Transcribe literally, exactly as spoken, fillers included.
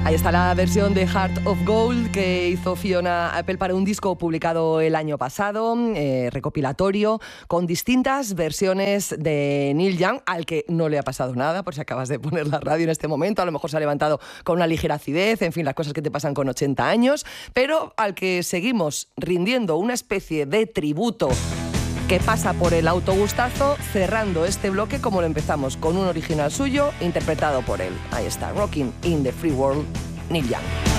Ahí está la versión de Heart of Gold que hizo Fiona Apple para un disco publicado el año pasado, eh, recopilatorio, con distintas versiones de Neil Young, al que no le ha pasado nada, por si acabas de poner la radio en este momento, a lo mejor se ha levantado con una ligera acidez, en fin, las cosas que te pasan con ochenta años, pero al que seguimos rindiendo una especie de tributo que pasa por el autogustazo, cerrando este bloque como lo empezamos, con un original suyo interpretado por él. Ahí está, Rocking in the Free World, Neil Young.